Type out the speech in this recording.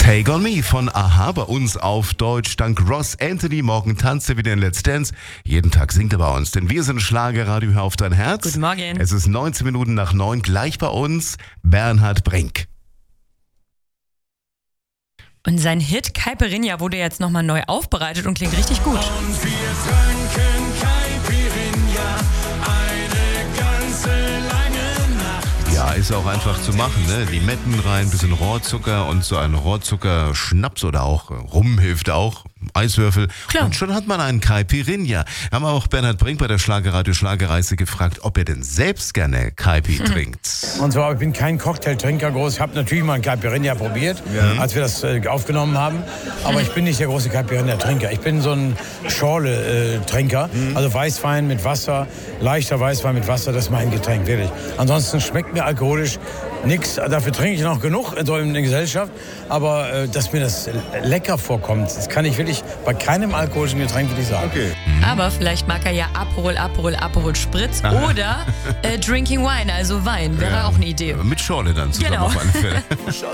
Take on Me von Aha bei uns auf Deutsch. Dank Ross Anthony. Morgen tanzt er wieder in Let's Dance. Jeden Tag singt er bei uns, denn wir sind Schlagerradio. Hör auf dein Herz. Guten Morgen. Es ist 19 Minuten nach 9. Gleich bei uns Bernhard Brink. Und sein Hit Caipirinha wurde jetzt nochmal neu aufbereitet und klingt richtig gut. Und wir tranken Caipirinha eine ganze lange Nacht. Ja, ist auch einfach zu machen, ne? Limetten rein, bisschen Rohrzucker und so ein Rohrzucker-Schnaps oder auch Rum hilft auch. Eiswürfel. Klar. Und schon hat man einen Caipirinha. Haben wir auch Bernhard Brink bei der Schlagerradio Schlagerreise gefragt, ob er denn selbst gerne Caipi trinkt. Und zwar, ich bin kein Cocktailtrinker groß. Ich habe natürlich mal einen Caipirinha probiert, als wir das aufgenommen haben. Aber ich bin nicht der große Caipirinha-Trinker. Ich bin so ein Schorle-Trinker. Also Weißwein mit Wasser, leichter Weißwein mit Wasser, das ist mein Getränk, wirklich. Ansonsten schmeckt mir alkoholisch nichts. Dafür trinke ich noch genug in der Gesellschaft. Aber dass mir das lecker vorkommt, das kann ich wirklich bei keinem alkoholischen Getränk, würde ich sagen. Okay. Aber vielleicht mag er ja Aperol Spritz oder Drinking Wine, also Wein. Wäre auch eine Idee. Mit Schorle dann zusammen Genau. auf alle Fälle.